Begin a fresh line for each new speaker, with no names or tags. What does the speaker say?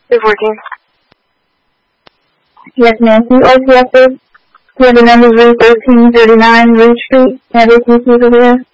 It's working.
Yes, Nancy. OCS is 39 Ridge Street, Nancy, over here.